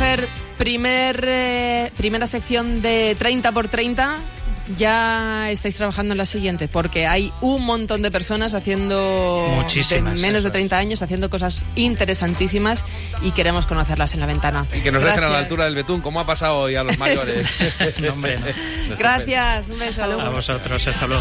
hacer primera sección de 30 por 30, ya estáis trabajando en la siguiente, porque hay un montón de personas haciendo menos de 30 años haciendo cosas interesantísimas y queremos conocerlas en La Ventana. Y que nos dejen a la altura del betún, como ha pasado hoy a los mayores. No, hombre, no. Gracias, un beso. A vosotros, hasta luego.